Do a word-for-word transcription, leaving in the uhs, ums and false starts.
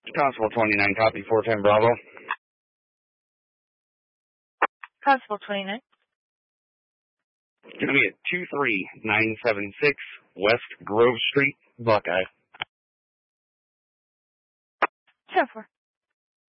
Constable twenty-nine, copy four ten Bravo. Constable twenty-nine. It's going to be at two three nine seven six West Grove Street, Buckeye. ten four.